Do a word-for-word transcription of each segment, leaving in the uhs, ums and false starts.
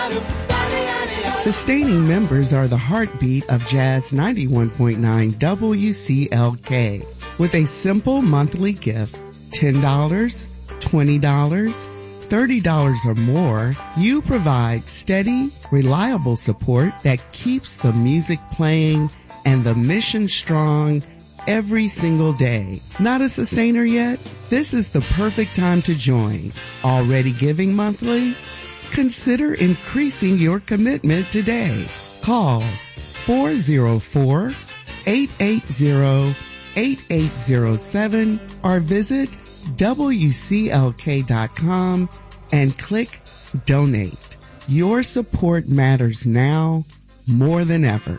Sustaining members are the heartbeat of Jazz ninety-one point nine W C L K. With a simple monthly gift, ten dollars, twenty dollars, thirty dollars or more, you provide steady, reliable support that keeps the music playing and the mission strong every single day. Not a sustainer yet? This is the perfect time to join. Already giving monthly? Consider increasing your commitment today. Call four oh four, eight eight zero, eight eight zero seven or visit W C L K dot com and click Donate. Your support matters now more than ever.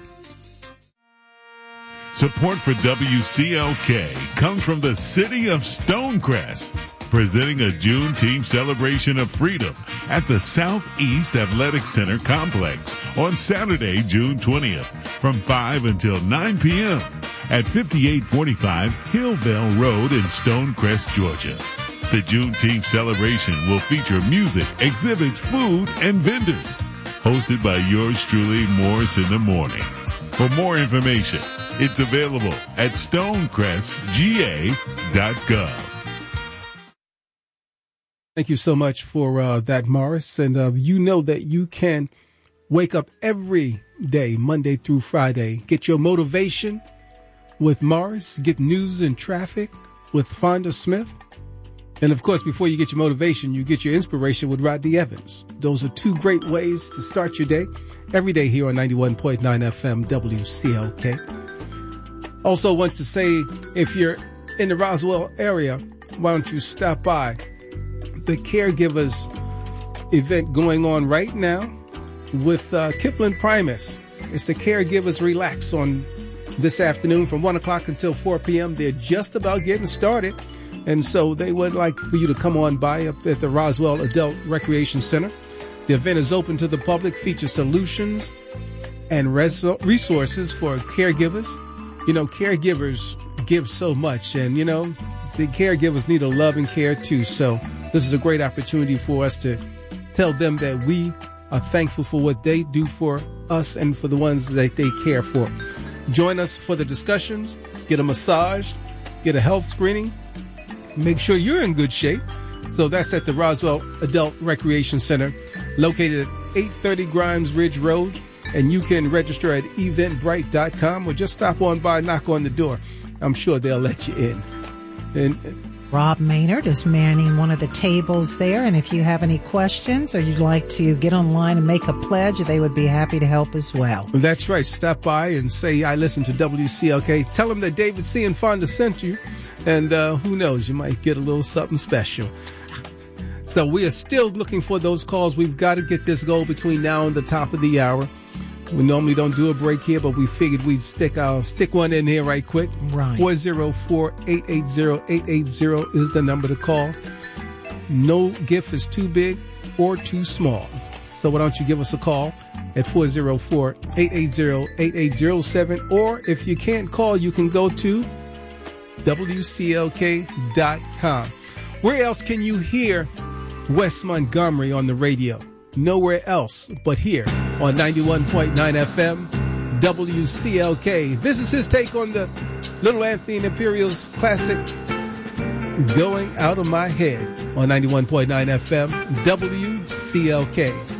Support for W C L K comes from the City of Stonecrest, presenting a Juneteenth celebration of freedom at the Southeast Athletic Center Complex on Saturday, June twentieth from five until nine p.m. at fifty-eight forty-five Hillbell Road in Stonecrest, Georgia. The Juneteenth celebration will feature music, exhibits, food, and vendors. Hosted by yours truly, Morris in the Morning. For more information, it's available at stonecrest g a dot gov. Thank you so much for uh, that, Morris. And uh, you know that you can wake up every day, Monday through Friday, get your motivation with Morris, get news and traffic with Fonda Smith. And, of course, before you get your motivation, you get your inspiration with Rodney Evans. Those are two great ways to start your day every day here on ninety-one point nine F M W C L K. Also want to say, if you're in the Roswell area, why don't you stop by the Caregivers event going on right now with uh, Kipling Primus. It's the Caregivers Relax on this afternoon from one o'clock until four p.m. They're just about getting started. And so they would like for you to come on by up at the Roswell Adult Recreation Center. The event is open to the public, features solutions and res- resources for caregivers. You know, caregivers give so much, and, you know, the caregivers need a love and care too. So this is a great opportunity for us to tell them that we are thankful for what they do for us and for the ones that they care for. Join us for the discussions, get a massage, get a health screening, make sure you're in good shape. So that's at the Roswell Adult Recreation Center, located at eight thirty Grimes Ridge Road. And you can register at eventbrite dot com or just stop on by, knock on the door. I'm sure they'll let you in. And Rob Maynard is manning one of the tables there. And if you have any questions or you'd like to get online and make a pledge, they would be happy to help as well. That's right. Stop by and say, I listen to W C L K. Tell them that David C. and Fonda sent you. And uh, who knows, you might get a little something special. So we are still looking for those calls. We've got to get this goal between now and the top of the hour. We normally don't do a break here, but we figured we'd stick uh, stick one in here right quick. Right. four oh four, eight eight zero, eight eight zero is the number to call. No gift is too big or too small. So why don't you give us a call at four oh four, eight eight zero, eight eight zero seven. Or if you can't call, you can go to W C L K dot com. Where else can you hear Wes Montgomery on the radio? Nowhere else but here on ninety-one point nine F M W C L K. This is his take on the Little Anthony and Imperial's classic Going Out of My Head on ninety-one point nine F M W C L K.